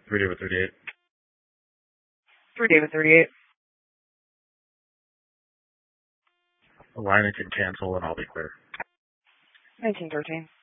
3 David 38. 3 David 38. Alignment can cancel and I'll be clear. 1913.